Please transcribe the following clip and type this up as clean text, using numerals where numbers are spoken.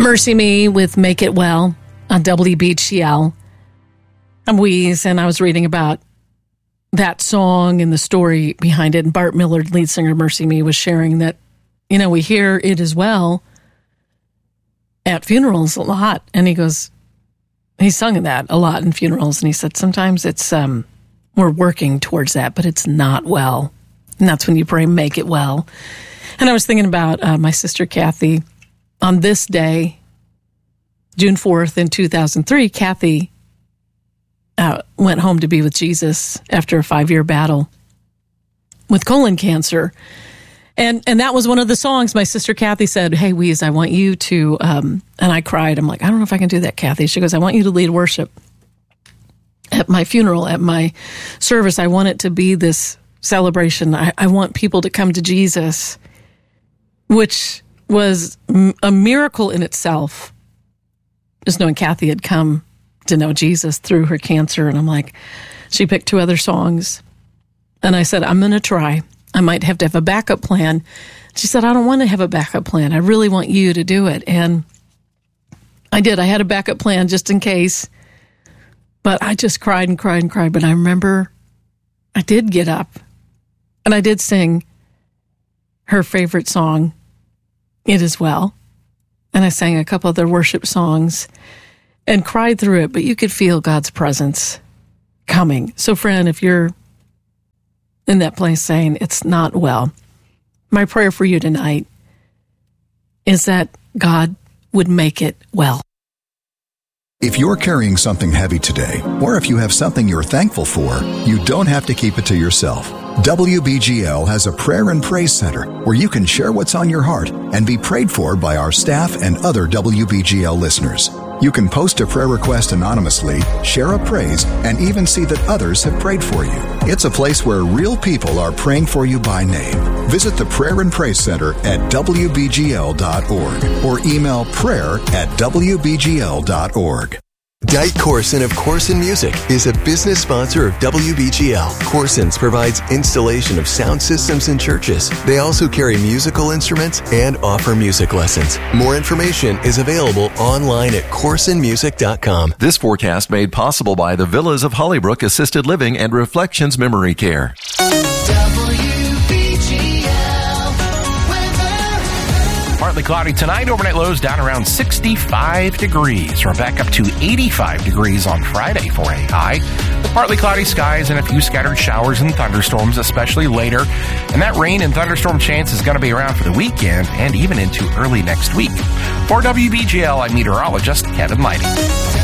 Mercy Me with Make It Well on WBGL. I'm Weeze, and I was reading about that song and the story behind it. And Bart Millard, lead singer of Mercy Me, was sharing that, you know, we hear It Is Well at funerals a lot. And he goes, he sung that a lot in funerals. And he said, sometimes it's, we're working towards that, but it's not well. And that's when you pray, make it well. And I was thinking about my sister Kathy. On this day, June 4th in 2003, Kathy went home to be with Jesus after a 5-year battle with colon cancer. And that was one of the songs my sister Kathy said, hey, Weeze, I want you to, and I cried. I'm like, I don't know if I can do that, Kathy. She goes, I want you to lead worship at my funeral, at my service. I want it to be this celebration. I want people to come to Jesus, which was a miracle in itself, just knowing Kathy had come to know Jesus through her cancer. And I'm like, she picked 2 other songs. And I said, I'm going to try. I might have to have a backup plan. She said, I don't want to have a backup plan. I really want you to do it. And I did. I had a backup plan just in case. But I just cried and cried and cried. But I remember I did get up and I did sing her favorite song, It Is Well. And I sang a couple other worship songs and cried through it, but you could feel God's presence coming. So friend, if you're in that place saying it's not well, my prayer for you tonight is that God would make it well. If you're carrying something heavy today, or if you have something you're thankful for, you don't have to keep it to yourself. WBGL has a prayer and praise center where you can share what's on your heart and be prayed for by our staff and other WBGL listeners. You can post a prayer request anonymously, share a praise, and even see that others have prayed for you. It's a place where real people are praying for you by name. Visit the Prayer and Praise Center at WBGL.org or email prayer@WBGL.org. Dike Corson of Corson Music is a business sponsor of WBGL. Corson's provides installation of sound systems in churches. They also carry musical instruments and offer music lessons. More information is available online at corsonmusic.com. This forecast made possible by the Villas of Hollybrook Assisted Living and Reflections Memory Care. Partly cloudy tonight, overnight lows down around 65 degrees. We're back up to 85 degrees on Friday for a high. With partly cloudy skies and a few scattered showers and thunderstorms, especially later. And that rain and thunderstorm chance is going to be around for the weekend and even into early next week. For WBGL, I'm meteorologist Kevin Lighty.